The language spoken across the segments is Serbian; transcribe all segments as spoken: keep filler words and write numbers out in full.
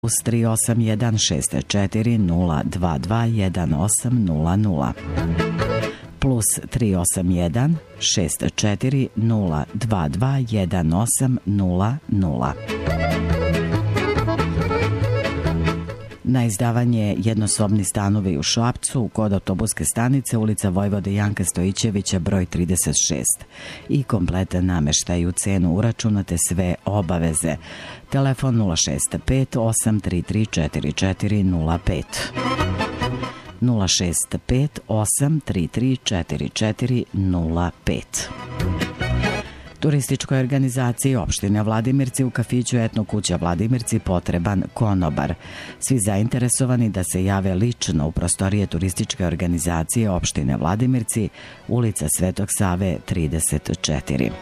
plus tri osam jedan šest četiri nula dva dva jedan osam nula nula plus tri osam jedan šest četiri nula dva dva jedan osam nula nula. Na izdavanje jednosobni stanovi u Šapcu kod autobuske stanice ulica Vojvode Janka Stojićevića broj trideset šest i kompletan nameštaj u cenu uračunate sve obaveze. Telefon nula šest pet osam tri tri četiri četiri nula pet nula šest pet osam tri tri četiri četiri nula pet. Turističkoj organizaciji opštine Vladimirci u kafiću Etno kuća Vladimirci potreban konobar. Svi zainteresovani da se jave lično u prostorije turističke organizacije opštine Vladimirci, ulica Svetog Save trideset četiri.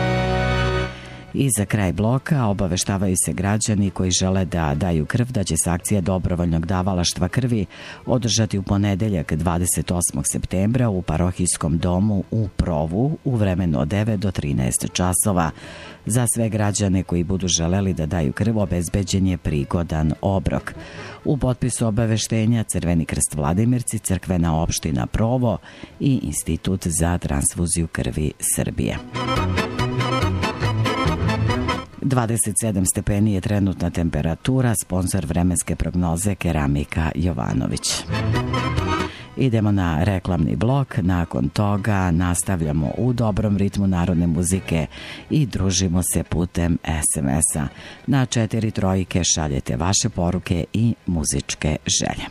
I za kraj bloka obaveštavaju se građani koji žele da daju krv da će se akcija dobrovoljnog davalaštva krvi održati u ponedeljak dvadeset osmog septembra u parohijskom domu u Provu u vremenu od devet do trinaest časova. Za sve građane koji budu želeli da daju krv obezbeđen je prigodan obrok. U potpisu obaveštenja Crveni krst Vladimirci, Crkvena opština Provo i Institut za transfuziju krvi Srbije. dvadeset sedam stepeni je trenutna temperatura, sponsor vremenske prognoze Keramika Jovanović. Idemo na reklamni blok, nakon toga nastavljamo u dobrom ritmu narodne muzike i družimo se putem es em es-a. Na četiri trojke šaljete vaše poruke i muzičke želje.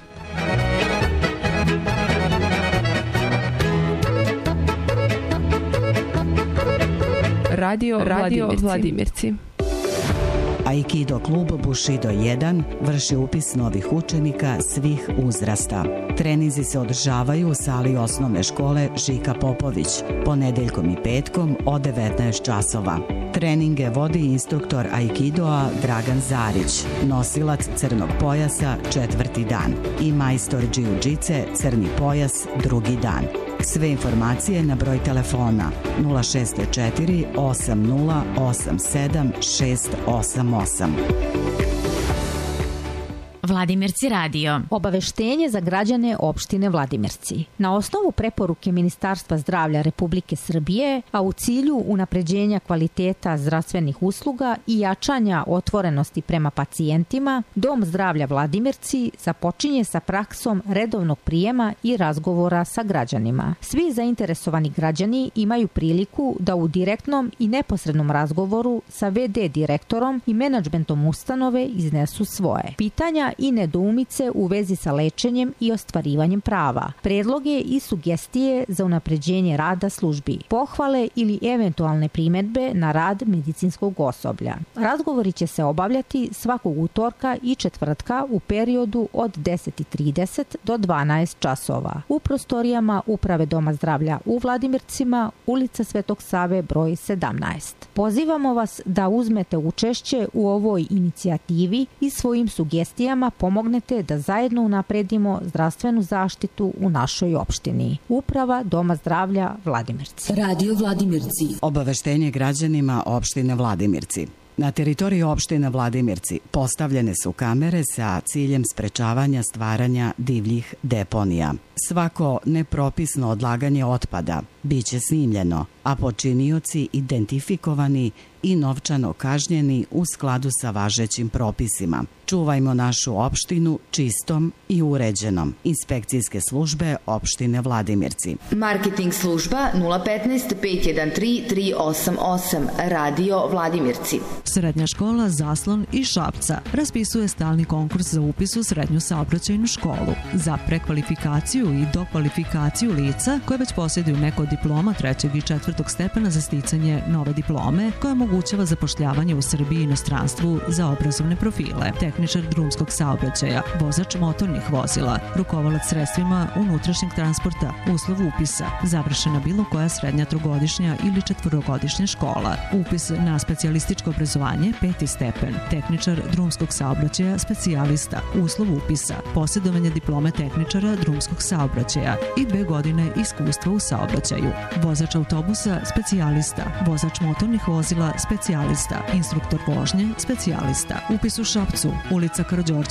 Radio, Radio Vladimirci. Vladimirci. Aikido klub Bushido jedan vrši upis novih učenika svih uzrasta. Treninzi se održavaju u sali osnovne škole Žika Popović, ponedeljkom i petkom od devetnaest časova. Treninge vodi instruktor Aikidoa Dragan Zarić, nosilac crnog pojasa četvrti dan i majstor džiu-džice crni pojas drugi dan. Sve informacije na broj telefona nula šest četiri osam nula osam sedam šest osam osam. Vladimirci radio. Obaveštenje za građane opštine Vladimirci. Na osnovu preporuke Ministarstva zdravlja Republike Srbije, a u cilju unapređenja kvaliteta zdravstvenih usluga i jačanja otvorenosti prema pacijentima, Dom zdravlja Vladimirci započinje sa praksom redovnog prijema i razgovora sa građanima. Svi zainteresovani građani imaju priliku da u direktnom i neposrednom razgovoru sa ve de direktorom i menadžmentom ustanove iznesu svoje pitanja i nedoumice u vezi sa lečenjem i ostvarivanjem prava, predloge i sugestije za unapređenje rada službi, pohvale ili eventualne primedbe na rad medicinskog osoblja. Razgovori će se obavljati svakog utorka i četvrtka u periodu od deset i trideset do dvanaest časova u prostorijama Uprave Doma zdravlja u Vladimircima, ulica Svetog Save broj sedamnaest. Pozivamo vas da uzmete učešće u ovoj inicijativi i svojim sugestijama pomognete da zajedno unapredimo zdravstvenu zaštitu u našoj opštini. Uprava Doma zdravlja Vladimirci. Radio Vladimirci. Obaveštenje građanima opštine Vladimirci. Na teritoriji opštine Vladimirci postavljene su kamere sa ciljem sprečavanja stvaranja divljih deponija. Svako nepropisno odlaganje otpada biće snimljeno, a počinioci identifikovani i novčano kažnjeni u skladu sa važećim propisima. Čuvajmo našu opštinu čistom i uređenom. Inspekcijske službe opštine Vladimirci. Marketing služba nula petnaest pet jedan tri tri osam osam. Radio Vladimirci. Srednja škola Zaslon iz Šapca raspisuje stalni konkurs za upis u srednju saobraćajnu školu za prekvalifikaciju i dokvalifikaciju lica koje već posjeduju neko od diploma trećeg i četvrtog stepena za sticanje nove diplome koja omogućava zapošljavanje u Srbiji i inostranstvu za obrazovne profile. Tehničar drumskog saobraćaja, vozač motornih vozila, rukovalac sredstvima unutrašnjeg transporta, uslov upisa, završena bilo koja srednja trogodišnja ili četvorogodišnja škola, upis na specijalističko obrazovanje peti stepen, tehničar drumskog saobraćaja specijalista, uslov upisa, posjedovanje diplome tehničara drumskog saobraćaja i dve godine iskustva u saobraćaju. saobraćaju, vozač autobusa specijalista, vozač motornih vozila specijalista, instruktor vožnje specijalista. Upis u Šapcu, ulica Karađorđevića